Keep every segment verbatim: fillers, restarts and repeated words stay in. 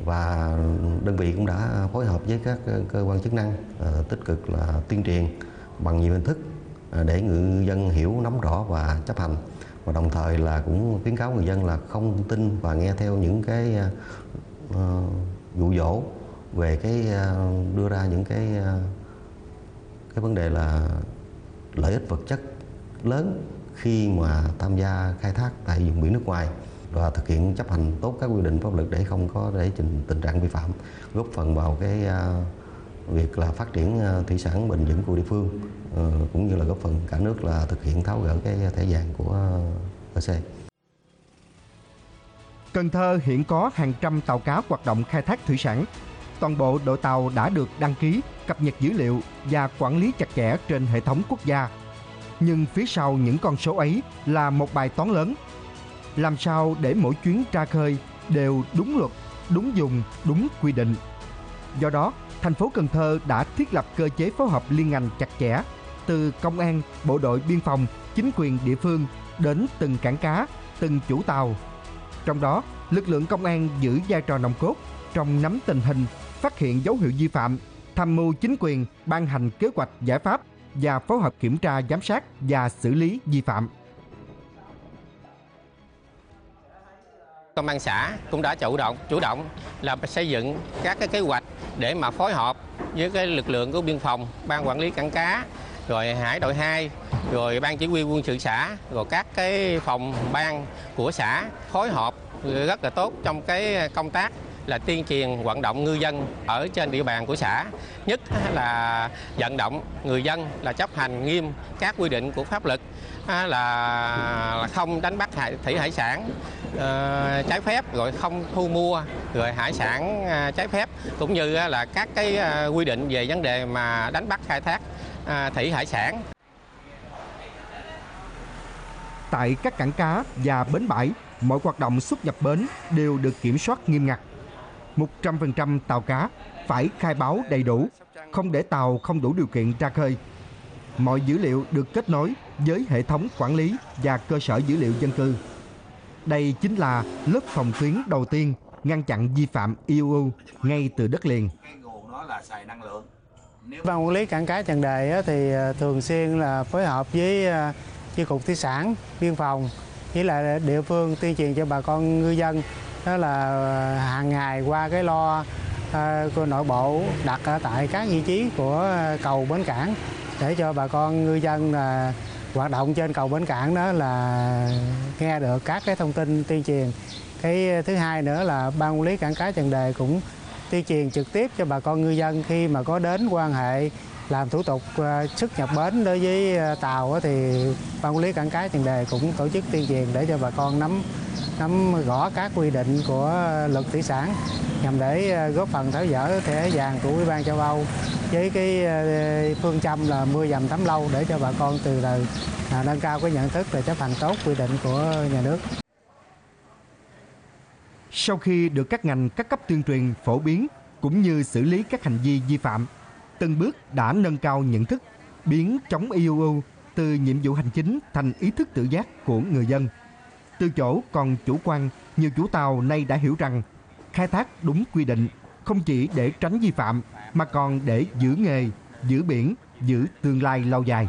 và đơn vị cũng đã phối hợp với các cơ quan chức năng tích cực là tuyên truyền bằng nhiều hình thức để ngư dân hiểu, nắm rõ và chấp hành, và đồng thời là cũng khuyến cáo người dân là không tin và nghe theo những cái uh, dụ dỗ về cái uh, đưa ra những cái uh, cái vấn đề là lợi ích vật chất lớn khi mà tham gia khai thác tại vùng biển nước ngoài, và thực hiện chấp hành tốt các quy định pháp luật để không có để trình tình trạng vi phạm, góp phần vào cái uh, việc là phát triển uh, thủy sản bền vững của địa phương, uh, cũng như là góp phần cả nước là thực hiện tháo gỡ cái thẻ vàng của uh, e xê. Cần Thơ hiện có hàng trăm tàu cá hoạt động khai thác thủy sản. Toàn bộ đội tàu đã được đăng ký, cập nhật dữ liệu và quản lý chặt chẽ trên hệ thống quốc gia. Nhưng phía sau những con số ấy là một bài toán lớn. Làm sao để mỗi chuyến ra khơi đều đúng luật, đúng dùng, đúng quy định. Do đó, thành phố Cần Thơ đã thiết lập cơ chế phối hợp liên ngành chặt chẽ, từ công an, bộ đội biên phòng, chính quyền địa phương đến từng cảng cá, từng chủ tàu. Trong đó, lực lượng công an giữ vai trò nòng cốt trong nắm tình hình, phát hiện dấu hiệu vi phạm, tham mưu chính quyền ban hành kế hoạch giải pháp và phối hợp kiểm tra, giám sát và xử lý vi phạm. Công an xã cũng đã chủ động chủ động là xây dựng các cái kế hoạch để mà phối hợp với cái lực lượng của biên phòng, ban quản lý cảng cá, rồi hải đội hai, rồi ban chỉ huy quân sự xã, rồi các cái phòng ban của xã phối hợp rất là tốt trong cái công tác là tuyên truyền vận động ngư dân ở trên địa bàn của xã, nhất là vận động người dân là chấp hành nghiêm các quy định của pháp luật, là không đánh bắt thủy hải sản uh, trái phép, rồi không thu mua rồi hải sản uh, trái phép, cũng như là các cái uh, quy định về vấn đề mà đánh bắt khai thác uh, thủy hải sản. Tại các cảng cá và bến bãi, mọi hoạt động xuất nhập bến đều được kiểm soát nghiêm ngặt. một trăm phần trăm tàu cá phải khai báo đầy đủ, không để tàu không đủ điều kiện ra khơi. Mọi dữ liệu được kết nối với hệ thống quản lý và cơ sở dữ liệu dân cư. Đây chính là lớp phòng tuyến đầu tiên ngăn chặn vi phạm i u u ngay từ đất liền. Ban quản lý cảng cá Trần Đề thì thường xuyên là phối hợp với chi cục thủy sản, biên phòng với lại địa phương tuyên truyền cho bà con ngư dân, đó là hàng ngày qua cái lo uh, của nội bộ đặt ở tại các vị trí của cầu bến cảng để cho bà con ngư dân là hoạt động trên cầu bến cảng đó là nghe được các cái thông tin tuyên truyền. Cái thứ hai nữa là ban quản lý cảng cá Trần Đề cũng tuyên truyền trực tiếp cho bà con ngư dân khi mà có đến quan hệ làm thủ tục xuất nhập bến đối với tàu thì ban quản lý cảng cá Trần Đề cũng tổ chức tuyên truyền để cho bà con nắm nắm rõ các quy định của luật thủy sản nhằm để góp phần tháo gỡ thẻ vàng của Ủy ban châu Âu với cái phương châm là mưa dầm thấm lâu để cho bà con từ từ nâng cao cái nhận thức và chấp hành tốt quy định của nhà nước. Sau khi được các ngành các cấp tuyên truyền phổ biến cũng như xử lý các hành vi vi phạm, từng bước đã nâng cao nhận thức, biến chống i u u từ nhiệm vụ hành chính thành ý thức tự giác của người dân. Từ chỗ còn chủ quan, nhiều chủ tàu nay đã hiểu rằng khai thác đúng quy định không chỉ để tránh vi phạm mà còn để giữ nghề, giữ biển, giữ tương lai lâu dài.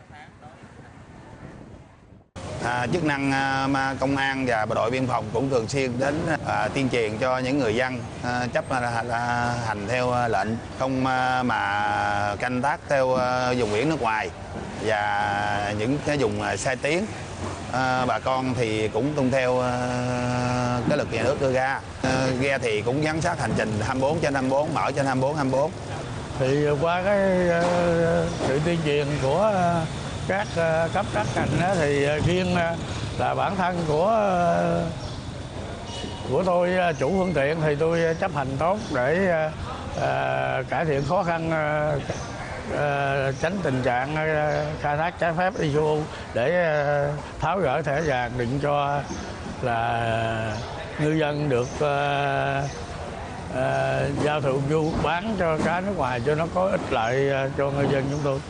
À, chức năng à, công an và bộ đội biên phòng cũng thường xuyên đến à, tuyên truyền cho những người dân à, chấp à, à, hành theo lệnh, không à, mà canh tác theo à, vùng biển nước ngoài và những cái vùng à, sai tiếng. À, bà con thì cũng tuân theo à, cái luật nhà nước đưa ra. À, ghe thì cũng giám sát hành trình hai mươi bốn trên hai mươi bốn, mở trên hai mươi bốn hai mươi bốn. Thì qua cái uh, sự tuyên truyền của uh, các uh, cấp các ngành thì uh, riêng uh, là bản thân của uh, của tôi uh, chủ phương tiện thì tôi uh, chấp hành tốt để uh, uh, cải thiện khó khăn, uh, uh, tránh tình trạng uh, khai thác trái phép i u u để uh, tháo gỡ thẻ vàng định cho là ngư dân được uh, uh, giao thượng du bán cho cá nước ngoài cho nó có ích lợi uh, cho ngư dân chúng tôi.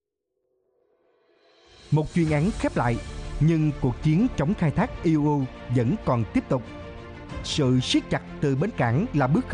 Một chuyên án khép lại, nhưng cuộc chiến chống khai thác i u u vẫn còn tiếp tục. Sự siết chặt từ bến cảng là bước